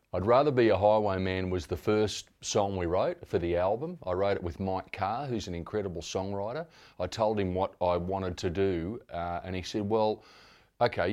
I'd Rather Be a Highwayman was the first song we wrote for the album. I wrote it with Mike Carr, who's an incredible songwriter. I told him what I wanted to do, and he said, well, okay,